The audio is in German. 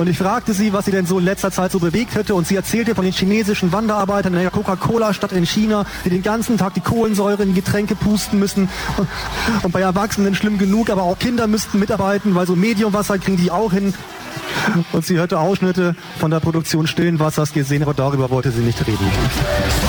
Und ich fragte sie, was sie denn so in letzter Zeit so bewegt hätte. Und sie erzählte von den chinesischen Wanderarbeitern in der Coca-Cola-Stadt in China, die den ganzen Tag die Kohlensäure in die Getränke pusten müssen. Und bei Erwachsenen schlimm genug, aber auch Kinder müssten mitarbeiten, weil so Mediumwasser kriegen die auch hin. Und sie hörte Ausschnitte von der Produktion stillen Wassers gesehen, aber darüber wollte sie nicht reden.